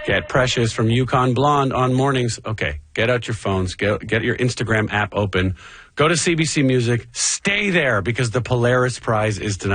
Get Precious from Yukon Blonde on mornings. Okay, get out your phones. Get your Instagram app open. Go to CBC Music. Stay there because the Polaris Prize is tonight.